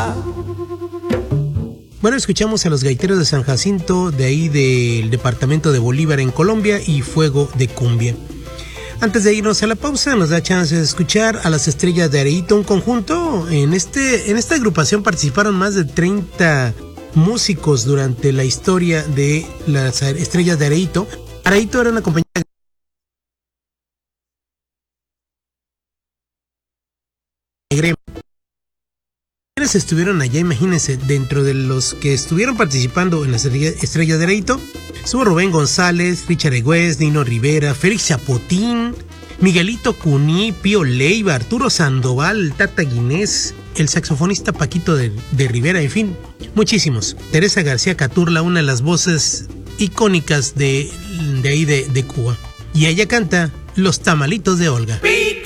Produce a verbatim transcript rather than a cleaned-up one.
Cuba. Bueno, escuchamos a los Gaiteros de San Jacinto, de ahí del departamento de Bolívar en Colombia, y Fuego de Cumbia. Antes de irnos a la pausa, nos da chance de escuchar a las Estrellas de Areito, un conjunto. En, este, en esta agrupación participaron más de treinta músicos durante la historia de las Estrellas de Areito. Areito era una compañía de quienes estuvieron allá, imagínense, dentro de los que estuvieron participando en las Estrellas de Areito, estuvo Rubén González, Richard Egüez, Nino Rivera, Félix Chapotín, Miguelito Cuní, Pío Leiva, Arturo Sandoval, Tata Guinés, el saxofonista Paquito de, de Rivera, en fin, muchísimos. Teresa García Caturla, una de las voces icónicas de, de ahí de, de Cuba. Y ella canta Los Tamalitos de Olga.